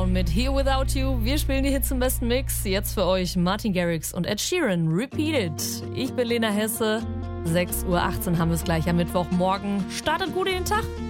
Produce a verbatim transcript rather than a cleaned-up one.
Brown mit Here Without You. Wir spielen die Hits im besten Mix. Jetzt für euch Martin Garrix und Ed Sheeran. Repeat It. Ich bin Lena Hesse. sechs Uhr achtzehn haben wir es gleich am Mittwochmorgen. Startet gut in den Tag.